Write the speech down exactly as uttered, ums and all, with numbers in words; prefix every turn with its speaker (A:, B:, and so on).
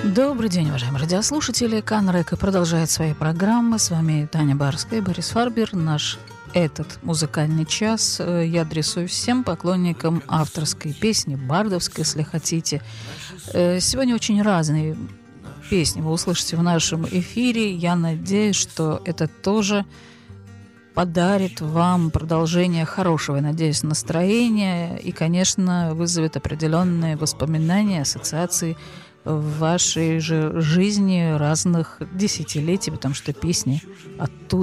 A: Добрый день, уважаемые радиослушатели. Канрека продолжает свои программы. С вами Таня Барская, Борис Фарбер. Наш этот музыкальный час я адресую всем поклонникам авторской песни, бардовской, если хотите. Сегодня очень разные песни вы услышите в нашем эфире. Я надеюсь, что это тоже подарит вам продолжение хорошего, я надеюсь, настроения и, конечно, вызовет определенные воспоминания, ассоциации в вашей же жизни разных десятилетий, потому что песни оттуда